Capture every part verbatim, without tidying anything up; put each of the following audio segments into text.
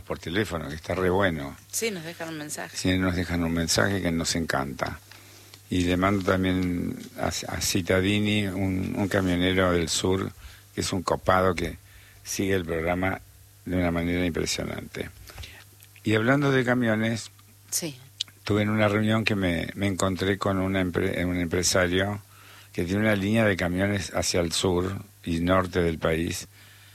por teléfono, que está re bueno. Sí, nos dejan un mensaje. Sí, nos dejan un mensaje que nos encanta. Y le mando también a, a Citadini, un, un camionero del sur, que es un copado que sigue el programa de una manera impresionante. Y hablando de camiones, sí. Tuve en una reunión que me, me encontré con una empre, un empresario que tiene una línea de camiones hacia el sur y norte del país.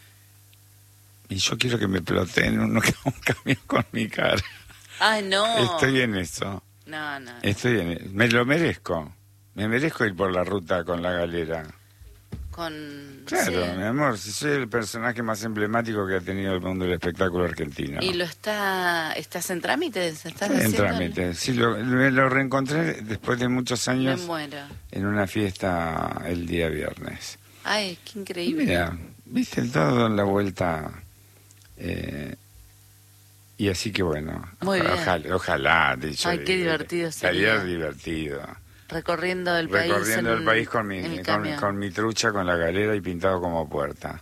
Y yo quiero que me ploteen un, un camión con mi cara. ¡Ay, no! Estoy en eso. No, no. Estoy en, me lo merezco. Me merezco ir por la ruta con la galera. Con... Claro, sí. mi amor, si soy el personaje más emblemático que ha tenido el mundo del espectáculo argentino. ¿Y lo está, estás en trámite? ¿Estás en haciendo trámite, el... sí, lo, lo reencontré después de muchos años. Me muero. En una fiesta el día viernes. Ay, qué increíble. Mira, viste todo en la vuelta. Eh, y así que bueno. Muy bien. Ojalá, ojalá dicho. Ay, qué divertido sería. sería. divertido. Recorriendo el país. Recorriendo en, el país con mi, con, con mi trucha, con la galera y pintado como puerta.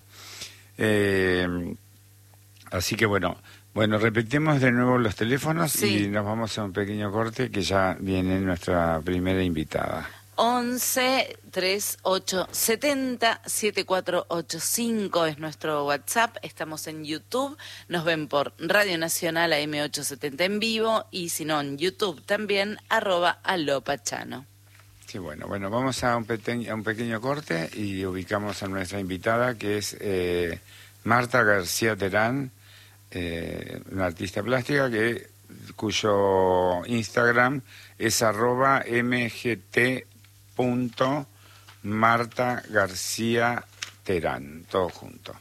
Eh, así que bueno. Bueno, repetimos de nuevo los teléfonos sí. y nos vamos a un pequeño corte que ya viene nuestra primera invitada. once, treinta y ocho, setenta, setenta y cuatro ochenta y cinco es nuestro WhatsApp. Estamos en YouTube, nos ven por Radio Nacional A M ochocientos setenta en vivo y si no en YouTube también, arroba alopachano. Sí, bueno, bueno, vamos a un, pequeño, a un pequeño corte y ubicamos a nuestra invitada que es eh, Marta García Terán, eh, una artista plástica que cuyo Instagram es arroba mgt punto Marta García Terán, todo junto.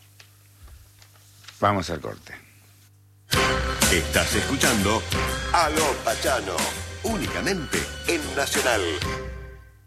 Vamos al corte. Estás escuchando Aló Pachano, únicamente en Nacional